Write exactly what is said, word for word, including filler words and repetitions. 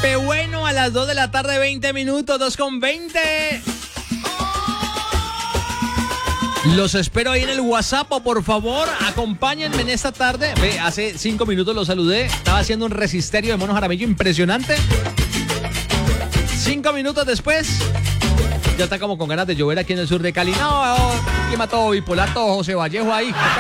Pepe Bueno a las dos de la tarde, veinte minutos, dos con veinte. Los espero ahí en el WhatsApp, o por favor, acompáñenme en esta tarde. Ve, hace cinco minutos los saludé. Estaba haciendo un resisterio de Mono Jaramillo impresionante. Cinco minutos después, ya está como con ganas de llover aquí en el sur de Cali. No, clima todo bipolar, todo José Vallejo ahí.